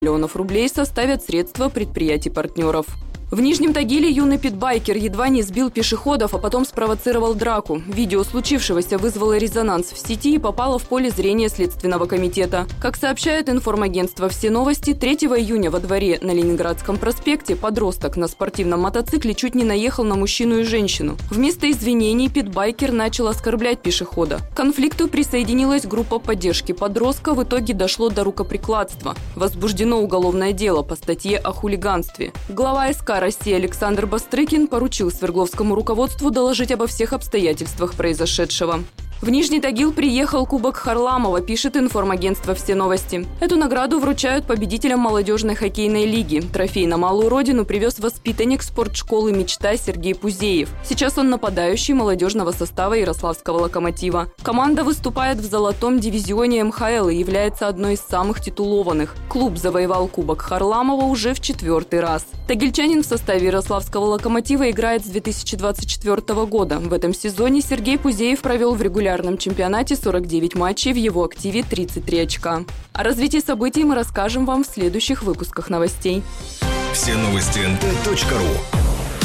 миллионов рублей составят средства предприятий-партнеров. В Нижнем Тагиле юный питбайкер едва не сбил пешеходов, а потом спровоцировал драку. Видео случившегося вызвало резонанс в сети и попало в поле зрения Следственного комитета. Как сообщает информагентство «Все новости», 3 июня во дворе на Ленинградском проспекте подросток на спортивном мотоцикле чуть не наехал на мужчину и женщину. Вместо извинений питбайкер начал оскорблять пешехода. К конфликту присоединилась группа поддержки подростка, в итоге дошло до рукоприкладства. Возбуждено уголовное дело по статье о хулиганстве. Глава СК России Александр Бастрыкин поручил Свердловскому руководству доложить обо всех обстоятельствах произошедшего. В Нижний Тагил приехал Кубок Харламова, пишет информагентство «Все новости». Эту награду вручают победителям молодежной хоккейной лиги. Трофей на малую родину привез воспитанник спортшколы «Мечта» Сергей Пузеев. Сейчас он нападающий молодежного состава Ярославского «Локомотива». Команда выступает в золотом дивизионе МХЛ и является одной из самых титулованных. Клуб завоевал Кубок Харламова уже в 4-й раз. Тагильчанин в составе Ярославского «Локомотива» играет с 2024 года. В этом сезоне Сергей Пузеев провел в регулярном чемпионате 49 матчей, в его активе 33 очка. О развитии событий мы расскажем вам в следующих выпусках новостей. Все новости nt.ru